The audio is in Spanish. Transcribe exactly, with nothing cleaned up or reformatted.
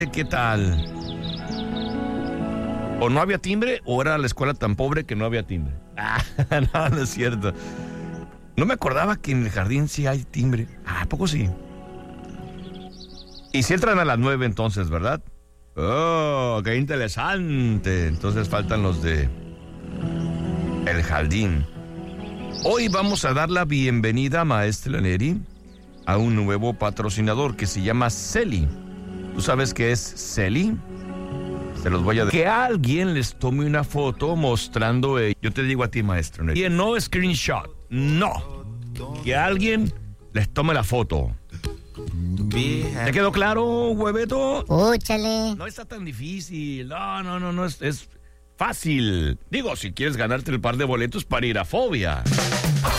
¿Qué tal? O no había timbre, o era la escuela tan pobre que no había timbre. Ah, no, no es cierto. No me acordaba que en el jardín sí hay timbre. Ah, ¿a poco sí? Y si entran a las nueve entonces, ¿verdad? Oh, qué interesante. Entonces faltan los de el jardín. Hoy vamos a dar la bienvenida, maestra Neri, a un nuevo patrocinador que se llama Celi. ¿Tú sabes qué es Celi? Se los voy a decir. Que alguien les tome una foto mostrando ello. Yo te digo a ti, maestro Neri. Y no screenshot, no. Que alguien les tome la foto. ¿Te quedó claro, hueveto? Úchale. No está tan difícil. No, no, no, no es, es fácil. Digo, si quieres ganarte el par de boletos para ir a Fobia.